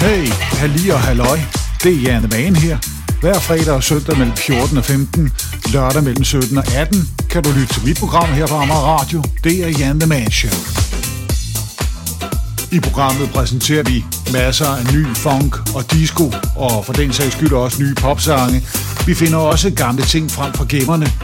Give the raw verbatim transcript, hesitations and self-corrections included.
Hey, halli og halløj. Det er Jan The Man her. Hver fredag og søndag mellem fjorten og femten, lørdag mellem sytten og atten, kan du lytte til mit program her på Amager Radio. Det er Jan The Man Show. I programmet præsenterer vi masser af ny funk og disco, og for den sags skyld også nye popsange. Vi finder også gamle ting frem fra gemmerne,